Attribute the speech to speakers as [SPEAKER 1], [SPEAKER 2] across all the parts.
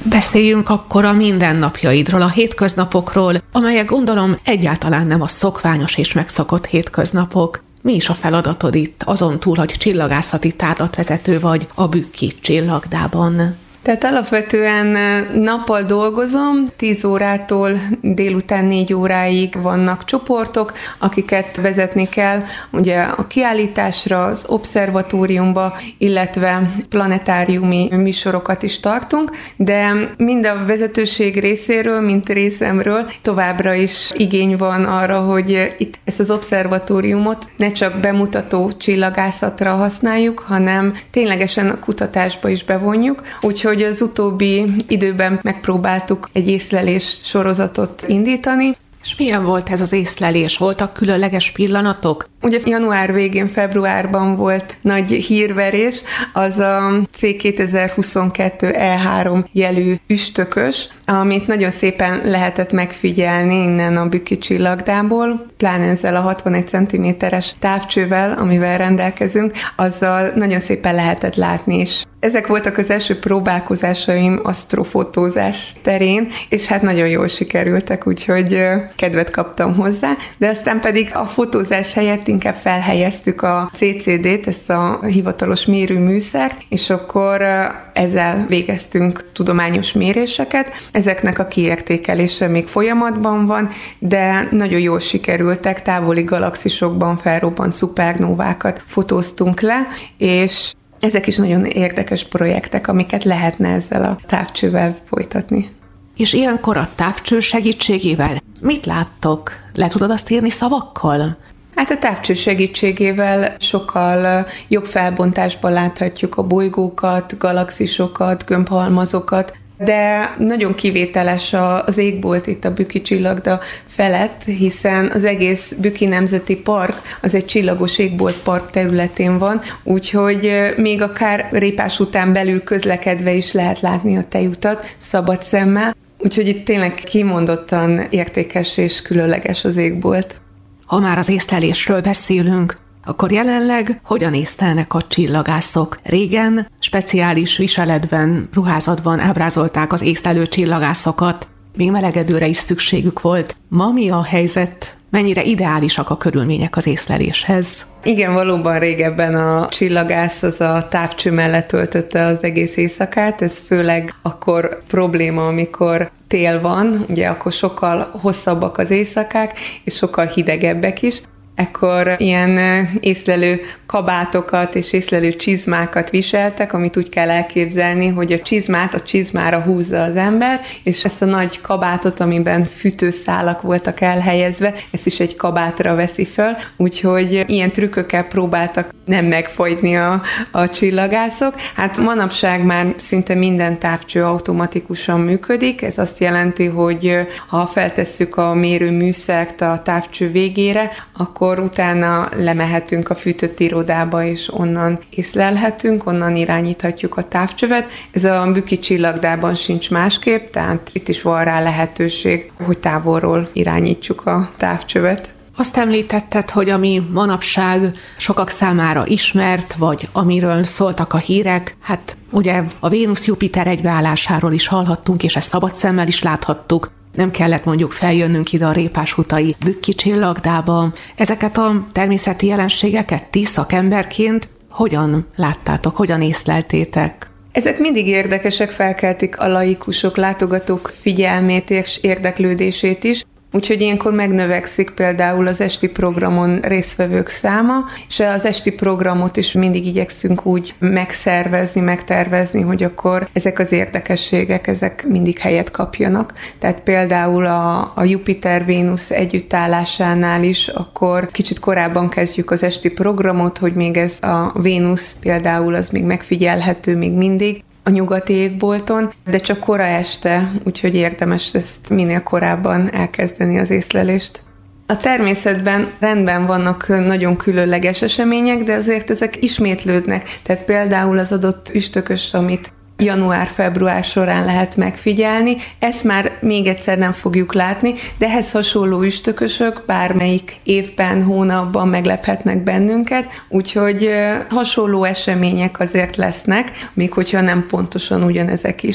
[SPEAKER 1] Beszéljünk akkor a mindennapjaidról, a hétköznapokról, amelyek gondolom egyáltalán nem a szokványos és megszokott hétköznapok. Mi is a feladatod itt, azon túl, hogy csillagászati tárlatvezető vagy a Bükki csillagdában?
[SPEAKER 2] Tehát alapvetően nappal dolgozom, 10 órától délután 4 óráig vannak csoportok, akiket vezetni kell ugye a kiállításra, az obszervatóriumba, illetve planetáriumi műsorokat is tartunk, de mind a vezetőség részéről, mint részemről továbbra is igény van arra, hogy itt ezt az obszervatóriumot ne csak bemutató csillagászatra használjuk, hanem ténylegesen a kutatásba is bevonjuk, úgyhogy az utóbbi időben megpróbáltuk egy észlelés sorozatot indítani.
[SPEAKER 1] És milyen volt ez az észlelés? Voltak különleges pillanatok?
[SPEAKER 2] Ugye január végén, februárban volt nagy hírverés, az a C2022 E3 jelű üstökös, amit nagyon szépen lehetett megfigyelni innen a Bükki csillagdából, pláne ezzel a 61 cm-es távcsővel, amivel rendelkezünk, azzal nagyon szépen lehetett látni, és ezek voltak az első próbálkozásaim asztrofotózás terén, és hát nagyon jól sikerültek, úgyhogy kedvet kaptam hozzá, de aztán pedig a fotózás helyett inkább felhelyeztük a CCD-t, ezt a hivatalos mérőműszert, és akkor ezzel végeztünk tudományos méréseket. Ezeknek a kiértékelése még folyamatban van, de nagyon jól sikerültek, távoli galaxisokban felrobbant szupernóvákat fotóztunk le, és ezek is nagyon érdekes projektek, amiket lehetne ezzel a távcsővel folytatni.
[SPEAKER 1] És ilyenkor a távcső segítségével mit láttok? Le tudod azt írni szavakkal?
[SPEAKER 2] Hát a távcső segítségével sokkal jobb felbontásban láthatjuk a bolygókat, galaxisokat, gömbhalmazokat, de nagyon kivételes az égbolt itt a Bükki csillagda felett, hiszen az egész Bükki Nemzeti Park az egy csillagos égboltpark területén van, úgyhogy még akár Répás után belül közlekedve is lehet látni a tejutat szabad szemmel, úgyhogy itt tényleg kimondottan értékes és különleges az égbolt.
[SPEAKER 1] Ha már az észlelésről beszélünk, akkor jelenleg hogyan észlelnek a csillagászok? Régen speciális viseletben, ruházatban ábrázolták az észlelő csillagászokat, még melegedőre is szükségük volt. Ma mi a helyzet? Mennyire ideálisak a körülmények az észleléshez?
[SPEAKER 2] Igen, valóban régebben a csillagász az a távcső mellett töltötte az egész éjszakát, ez főleg akkor probléma, amikor tél van, ugye akkor sokkal hosszabbak az éjszakák, és sokkal hidegebbek is. Ekkor ilyen észlelő kabátokat és észlelő csizmákat viseltek, amit úgy kell elképzelni, hogy a csizmát a csizmára húzza az ember, és ezt a nagy kabátot, amiben fűtőszálak voltak elhelyezve, ezt is egy kabátra veszi föl, úgyhogy ilyen trükkökkel próbáltak nem megfojtni a csillagászok. Hát manapság már szinte minden távcső automatikusan működik, ez azt jelenti, hogy ha feltesszük a mérőműszert a távcső végére, akkor utána lemehetünk a fűtött irodába, és onnan észlelhetünk, onnan irányíthatjuk a távcsövet. Ez a Bükki csillagdában sincs másképp, tehát itt is van rá lehetőség, hogy távolról irányítsuk a távcsövet.
[SPEAKER 1] Azt említetted, hogy ami manapság sokak számára ismert, vagy amiről szóltak a hírek, hát ugye a Vénusz-Jupiter egybeállásáról is hallhattunk, és ezt szabad szemmel is láthattuk. Nem kellett mondjuk feljönnünk ide a Répáshutai Bükki csillagdába. Ezeket a természeti jelenségeket ti szakemberként hogyan láttátok, hogyan észleltétek?
[SPEAKER 2] Ezek mindig érdekesek, felkeltik a laikusok, látogatók figyelmét és érdeklődését is. Úgyhogy ilyenkor megnövekszik például az esti programon résztvevők száma, és az esti programot is mindig igyekszünk úgy megszervezni, megtervezni, hogy akkor ezek az érdekességek, ezek mindig helyet kapjanak. Tehát például a Jupiter-Vénusz együttállásánál is akkor kicsit korábban kezdjük az esti programot, hogy még ez a Vénusz például az még megfigyelhető még mindig a nyugati égbolton, de csak kora este, úgyhogy érdemes ezt minél korábban elkezdeni az észlelést. A természetben rendben vannak nagyon különleges események, de azért ezek ismétlődnek. Tehát például az adott üstökös, amit január-február során lehet megfigyelni. Ezt már még egyszer nem fogjuk látni, de ehhez hasonló üstökösök bármelyik évben, hónapban meglephetnek bennünket, úgyhogy hasonló események azért lesznek, még hogyha nem pontosan ugyanezek is.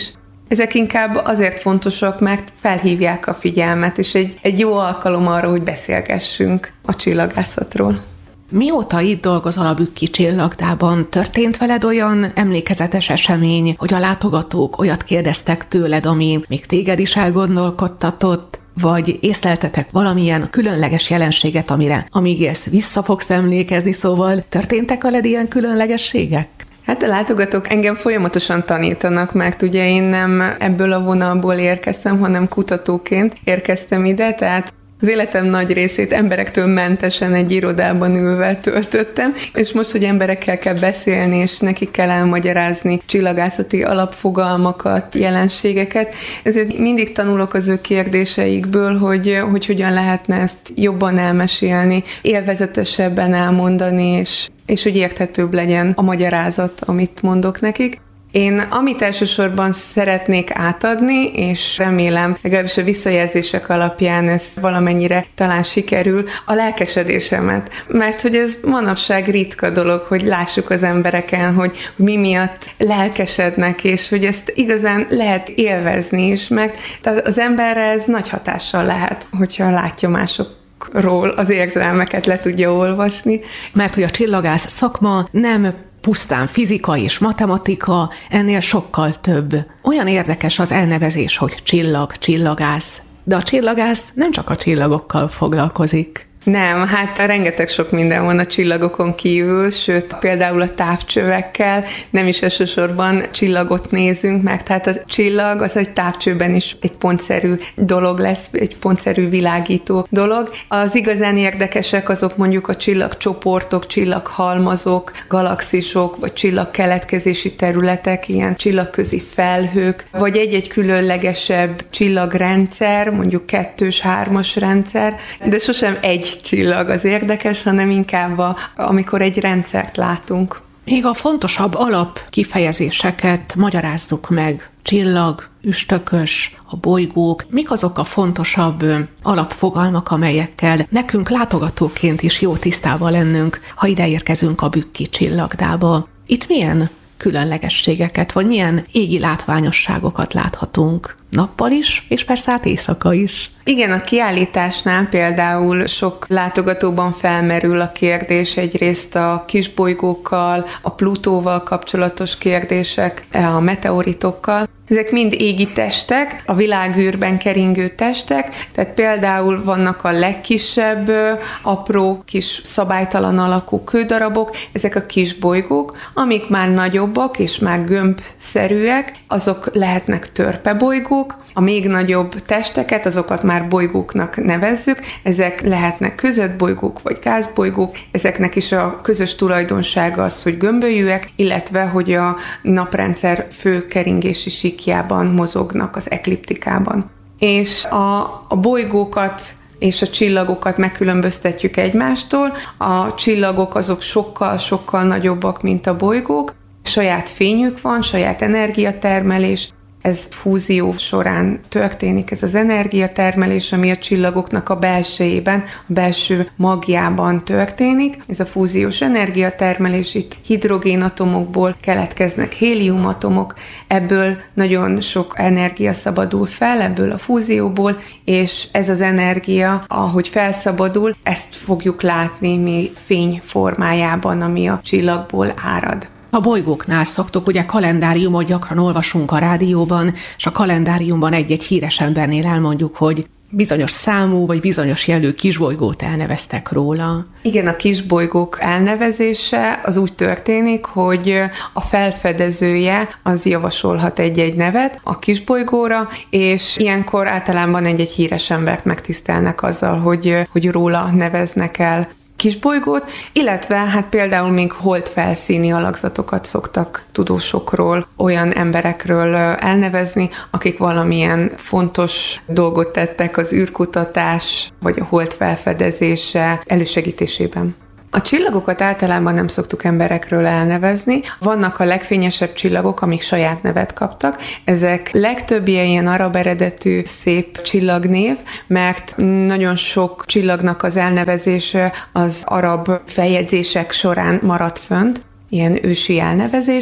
[SPEAKER 2] Ezek inkább azért fontosak, mert felhívják a figyelmet, és egy jó alkalom arra, hogy beszélgessünk a csillagászatról.
[SPEAKER 1] Mióta itt dolgozol a Bükki Csillagdában, történt veled olyan emlékezetes esemény, hogy a látogatók olyat kérdeztek tőled, ami még téged is elgondolkodtatott, vagy észleltetek valamilyen különleges jelenséget, amíg ezt vissza fogsz emlékezni, szóval történtek veled ilyen különlegességek?
[SPEAKER 2] Hát a látogatók engem folyamatosan tanítanak, mert ugye én nem ebből a vonalból érkeztem, hanem kutatóként érkeztem ide, tehát az életem nagy részét emberektől mentesen egy irodában ülve töltöttem, és most, hogy emberekkel kell beszélni, és nekik kell elmagyarázni csillagászati alapfogalmakat, jelenségeket, ezért mindig tanulok az ő kérdéseikből, hogy hogyan lehetne ezt jobban elmesélni, élvezetesebben elmondani, és hogy érthetőbb legyen a magyarázat, amit mondok nekik. Én amit elsősorban szeretnék átadni, és remélem, legalábbis a visszajelzések alapján ez valamennyire talán sikerül, a lelkesedésemet. Mert hogy ez manapság ritka dolog, hogy lássuk az embereken, hogy mi miatt lelkesednek, és hogy ezt igazán lehet élvezni is, mert az emberre ez nagy hatással lehet, hogyha látja másokról az érzelmeket, le tudja olvasni.
[SPEAKER 1] Mert hogy a csillagász szakma nem pusztán fizika és matematika, ennél sokkal több. Olyan érdekes az elnevezés, hogy csillag, csillagász. De a csillagász nem csak a csillagokkal foglalkozik.
[SPEAKER 2] Nem, hát rengeteg sok minden van a csillagokon kívül, sőt, például a távcsövekkel nem is elsősorban csillagot nézünk meg, tehát a csillag az egy távcsőben is egy pontszerű dolog lesz, egy pontszerű világító dolog. Az igazán érdekesek azok mondjuk a csillagcsoportok, csillaghalmazok, galaxisok, vagy csillagkeletkezési területek, ilyen csillagközi felhők, vagy egy-egy különlegesebb csillagrendszer, mondjuk 2-es, 3-as rendszer, de sosem egy csillag az érdekes, hanem inkább amikor egy rendszert látunk.
[SPEAKER 1] Még a fontosabb alap kifejezéseket magyarázzuk meg. Csillag, üstökös, a bolygók. Mik azok a fontosabb alapfogalmak, amelyekkel nekünk látogatóként is jó tisztában lennünk, ha ide érkezünk a Bükki Csillagdába? Itt milyen különlegességeket, vagy milyen égi látványosságokat láthatunk? Nappal is, és persze hát éjszaka is.
[SPEAKER 2] Igen, a kiállításnál például sok látogatóban felmerül a kérdés, egyrészt a kisbolygókkal, a Plutóval kapcsolatos kérdések, a meteoritokkal. Ezek mind égi testek, a világűrben keringő testek, tehát például vannak a legkisebb, apró, kis szabálytalan alakú kődarabok, ezek a kisbolygók, amik már nagyobbak és már gömbszerűek, azok lehetnek törpebolygók, a még nagyobb testeket, azokat már bolygóknak nevezzük, ezek lehetnek közöttbolygók vagy gázbolygók, ezeknek is a közös tulajdonsága az, hogy gömbölyűek, illetve hogy a naprendszer fő keringési síkjában mozognak, az ekliptikában. És a bolygókat és a csillagokat megkülönböztetjük egymástól. A csillagok azok sokkal nagyobbak, mint a bolygók. Saját fényük van, saját energiatermelés, ez fúzió során történik, ez az energiatermelés, ami a csillagoknak a belsejében, a belső magjában történik. Ez a fúziós energiatermelés, itt hidrogénatomokból keletkeznek héliumatomok, ebből nagyon sok energia szabadul fel, ebből a fúzióból, és ez az energia, ahogy felszabadul, ezt fogjuk látni mi fény formájában, ami a csillagból árad.
[SPEAKER 1] A bolygóknál szoktuk, ugye kalendáriumot gyakran olvasunk a rádióban, és a kalendáriumban egy-egy híres embernél elmondjuk, hogy bizonyos számú vagy bizonyos jelű kisbolygót elneveztek róla.
[SPEAKER 2] Igen, a kisbolygók elnevezése az úgy történik, hogy a felfedezője az javasolhat egy-egy nevet a kisbolygóra, és ilyenkor általában egy-egy híres embert megtisztelnek azzal, hogy róla neveznek el kisbolygót, illetve hát például még holdfelszíni alakzatokat szoktak tudósokról, olyan emberekről elnevezni, akik valamilyen fontos dolgot tettek az űrkutatás vagy a hold felfedezése elősegítésében. A csillagokat általában nem szoktuk emberekről elnevezni. Vannak a legfényesebb csillagok, amik saját nevet kaptak. Ezek legtöbbje ilyen arab eredetű szép csillagnév, mert nagyon sok csillagnak az elnevezése az arab feljegyzések során maradt fönt, ilyen ősi elnevezés.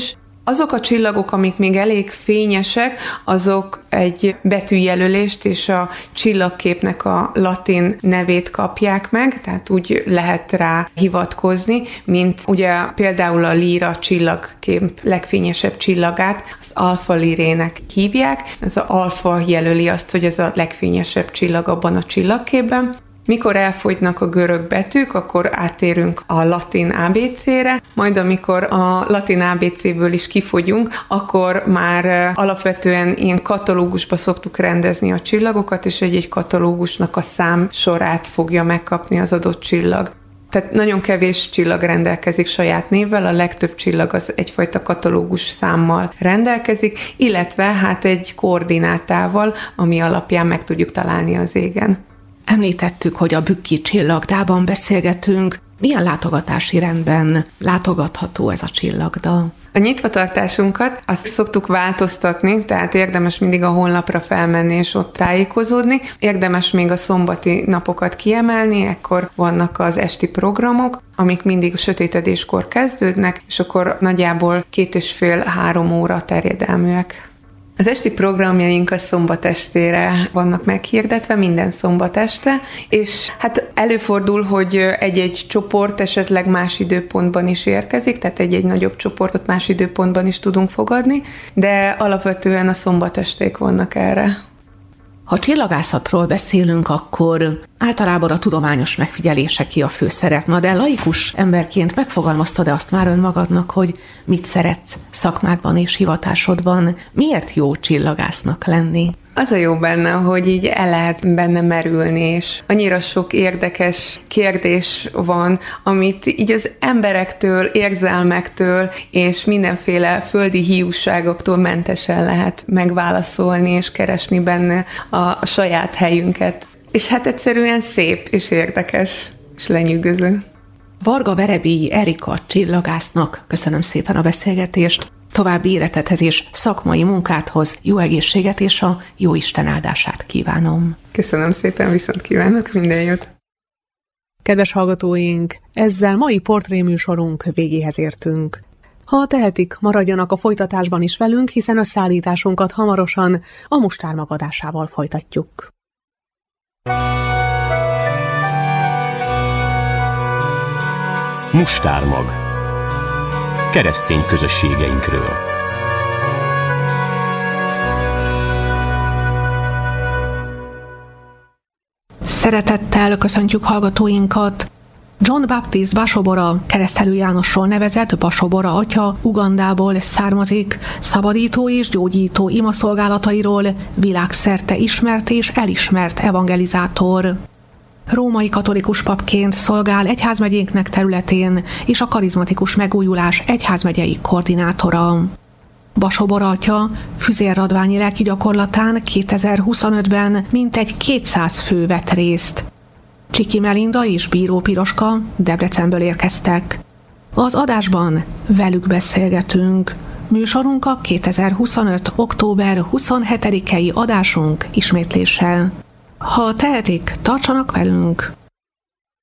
[SPEAKER 2] Azok a csillagok, amik még elég fényesek, azok egy betűjelölést és a csillagképnek a latin nevét kapják meg, tehát úgy lehet rá hivatkozni, mint ugye például a Líra csillagkép legfényesebb csillagát, azt Alfa Lirének hívják. Ez az alfa jelöli azt, hogy ez a legfényesebb csillag abban a csillagképben. Mikor elfogynak a görög betűk, akkor átérünk a latin ABC-re, majd amikor a latin ABC-ből is kifogyunk, akkor már alapvetően ilyen katalógusba szoktuk rendezni a csillagokat, és egy katalógusnak a számsorát fogja megkapni az adott csillag. Tehát nagyon kevés csillag rendelkezik saját névvel, a legtöbb csillag az egyfajta katalógus számmal rendelkezik, illetve hát egy koordinátával, ami alapján meg tudjuk találni az égen.
[SPEAKER 1] Említettük, hogy a Bükki csillagdában beszélgetünk. Milyen látogatási rendben látogatható ez a csillagda?
[SPEAKER 2] A nyitvatartásunkat azt szoktuk változtatni, tehát érdemes mindig a honlapra felmenni és ott tájékozódni. Érdemes még a szombati napokat kiemelni, ekkor vannak az esti programok, amik mindig sötétedéskor kezdődnek, és akkor nagyjából 2,5-3 óra terjedelműek. Az esti programjaink a szombat estére vannak meghirdetve, minden szombat este, és hát előfordul, hogy egy-egy csoport esetleg más időpontban is érkezik, tehát egy-egy nagyobb csoportot más időpontban is tudunk fogadni, de alapvetően a szombat esték vannak erre.
[SPEAKER 1] Ha csillagászatról beszélünk, akkor általában a tudományos megfigyeléseké a főszerep. Na de laikus emberként megfogalmaztad-e azt már önmagadnak, hogy mit szeretsz szakmádban és hivatásodban? Miért jó csillagásznak lenni?
[SPEAKER 2] Az a jó benne, hogy így el lehet benne merülni, és annyira sok érdekes kérdés van, amit így az emberektől, érzelmektől és mindenféle földi hiúságoktól mentesen lehet megválaszolni és keresni benne a saját helyünket. És hát egyszerűen szép és érdekes és lenyűgöző.
[SPEAKER 1] Varga Verebélyi Erika csillagásznak köszönöm szépen a beszélgetést. További életedhez és szakmai munkádhoz jó egészséget és a Jóisten áldását kívánom.
[SPEAKER 2] Köszönöm szépen, viszont kívánok minden jót!
[SPEAKER 1] Kedves hallgatóink, ezzel mai portréműsorunk végéhez értünk. Ha tehetik, maradjanak a folytatásban is velünk, hiszen a szállításunkat hamarosan a Mustármag adásával folytatjuk.
[SPEAKER 3] Mustármag. Keresztény közösségeinkről.
[SPEAKER 1] Szeretettel köszöntjük hallgatóinkat! John Baptist Basobora, Keresztelő Jánosról nevezett Basobora atya Ugandából származik, szabadító és gyógyító imaszolgálatairól világszerte ismert és elismert evangelizátor. Római katolikus papként szolgál egyházmegyénknek területén és a karizmatikus megújulás egyházmegyei koordinátora. Basobora atya füzérradványi lelki gyakorlatán 2025-ben mintegy 200 fő vett részt. Csiki Melinda és Bíró Piroska Debrecenből érkeztek. Az adásban velük beszélgetünk. Műsorunk a 2025. október 27-i adásunk ismétléssel. Ha tehetik, tartsanak velünk!